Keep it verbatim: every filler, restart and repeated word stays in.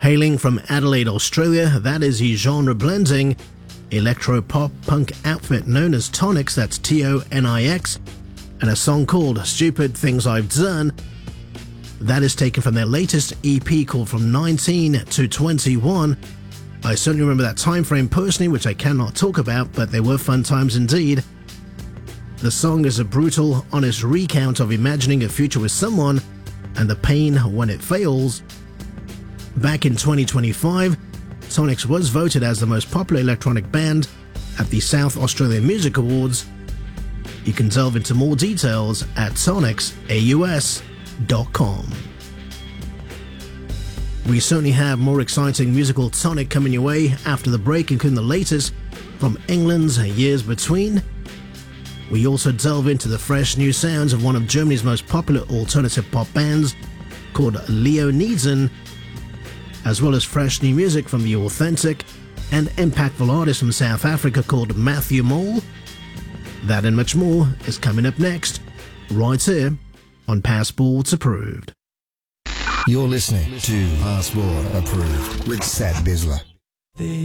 Hailing from Adelaide, Australia, that is his genre-blending electro-pop punk outfit known as Tonix, that's T O N I X, and a song called Stupid Things I've Done. That is taken from their latest E P called From nineteen to twenty-one. I certainly remember that time frame personally, which I cannot talk about, but they were fun times indeed. The song is a brutal, honest recount of imagining a future with someone and the pain when it fails. Back in twenty twenty-five, Tonix was voted as the most popular electronic band at the South Australian Music Awards. You can delve into more details at tonix aus dot com. We certainly have more exciting musical tonic coming your way after the break, including the latest from England's Years Between. We also delve into the fresh new sounds of one of Germany's most popular alternative pop bands called Leoniden, as well as fresh new music from the authentic and impactful artist from South Africa called Matthew Mole. That and much more is coming up next, right here on Passports Approved. You're listening to Passport Approved with Seth Bisler.